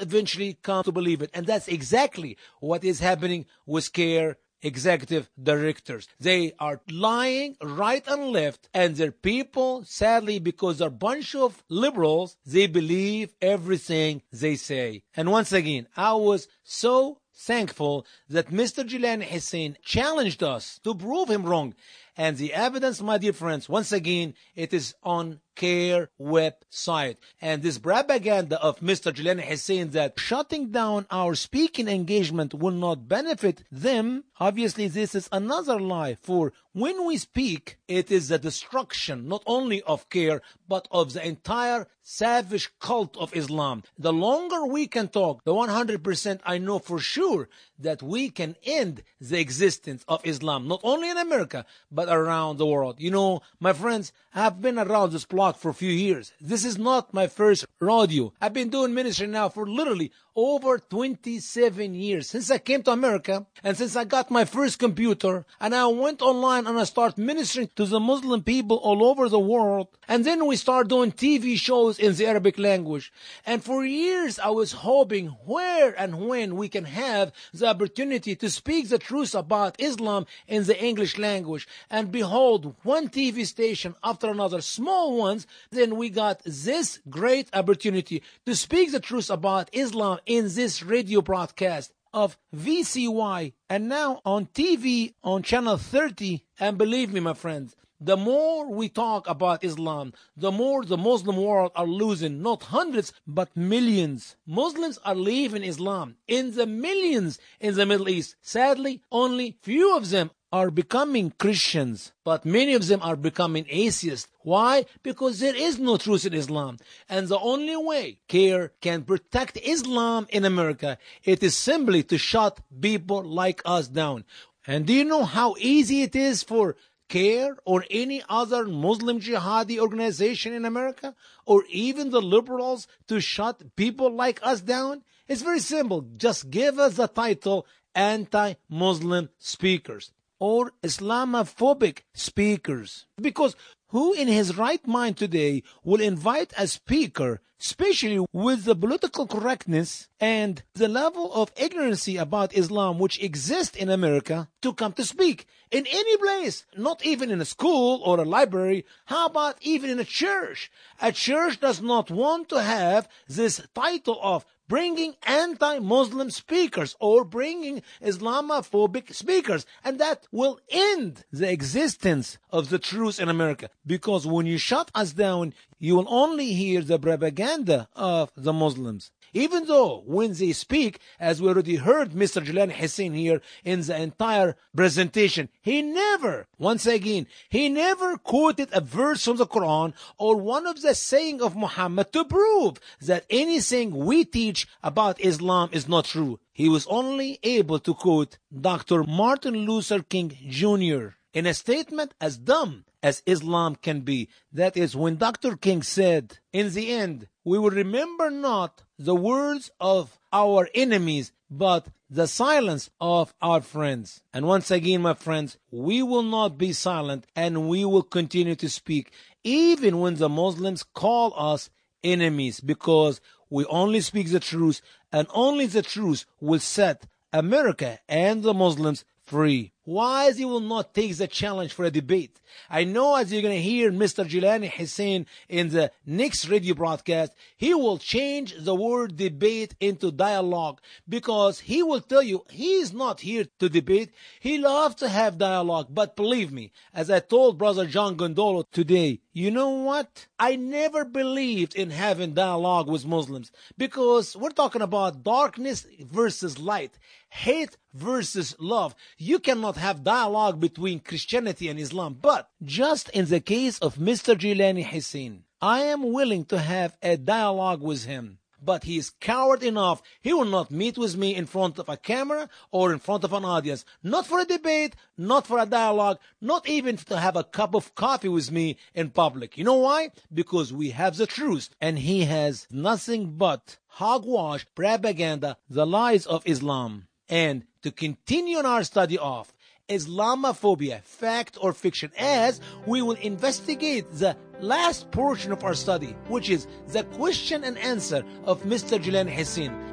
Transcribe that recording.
eventually come to believe it. And that's exactly what is happening with CARE executive directors. They are lying right and left, and their people, sadly, because they're a bunch of liberals, they believe everything they say. And once again, I was so thankful that Mr. Jilani Hussein challenged us to prove him wrong. And the evidence, my dear friends, once again, it is on CARE website. And this propaganda of Mr. Jilani Hussein that shutting down our speaking engagement will not benefit them, obviously this is another lie. For when we speak, it is the destruction not only of CARE, but of the entire savage cult of Islam. The longer we can talk, the 100% I know for sure that we can end the existence of Islam, not only in America, but around the world. You know, my friends, I've been around this block for a few years. This is not my first rodeo. I've been doing ministry now for literally over 27 years, since I came to America and since I got my first computer, and I went online and I started ministering to the Muslim people all over the world. And then we started doing TV shows in the Arabic language. And for years I was hoping where and when we can have the opportunity to speak the truth about Islam in the English language. And behold, one TV station after another, small ones, then we got this great opportunity to speak the truth about Islam in this radio broadcast of VCY, and now on TV on channel 30. And believe me, my friends, the more we talk about Islam, the more the Muslim world are losing not hundreds but millions. Muslims are leaving Islam in the millions in the Middle East. Sadly, only few of them are becoming Christians, but many of them are becoming atheists. Why? Because there is no truth in Islam. And the only way CARE can protect Islam in America, it is simply to shut people like us down. And do you know how easy it is for CARE or any other Muslim jihadi organization in America, or even the liberals, to shut people like us down? It's very simple. Just give us the title anti-Muslim speakers or Islamophobic speakers. Because who in his right mind today will invite a speaker, especially with the political correctness and the level of ignorancy about Islam which exists in America, to come to speak in any place, not even in a school or a library? How about even in a church? A church does not want to have this title of bringing anti-Muslim speakers or bringing Islamophobic speakers, and that will end the existence of the truth in America. Because when you shut us down, you will only hear the propaganda of the Muslims. Even though when they speak, as we already heard Mr. Jilani Hussein here in the entire presentation, he never quoted a verse from the Quran or one of the saying of Muhammad to prove that anything we teach about Islam is not true. He was only able to quote Dr. Martin Luther King Jr. in a statement as dumb as Islam can be. That is when Dr. King said, in the end, we will remember not the words of our enemies, but the silence of our friends. And once again, my friends, we will not be silent, and we will continue to speak, even when the Muslims call us enemies, because we only speak the truth, and only the truth will set America and the Muslims free. Why he will not take the challenge for a debate? I know as you're going to hear Mr. Jilani Hussein in the next radio broadcast, he will change the word debate into dialogue, because he will tell you he is not here to debate. He loves to have dialogue. But believe me, as I told Brother John Gondolo today, you know what? I never believed in having dialogue with Muslims, because we're talking about darkness versus light, hate versus love. You cannot have dialogue between Christianity and Islam. But just in the case of Mr. Jilani Hussein, I am willing to have a dialogue with him. But he is coward enough. He will not meet with me in front of a camera or in front of an audience. Not for a debate, not for a dialogue, not even to have a cup of coffee with me in public. You know why? Because we have the truth, and he has nothing but hogwash, propaganda, the lies of Islam. And to continue on our study of Islamophobia, fact or fiction, as we will investigate the last portion of our study, which is the question and answer of Mr. Jilani Hussein.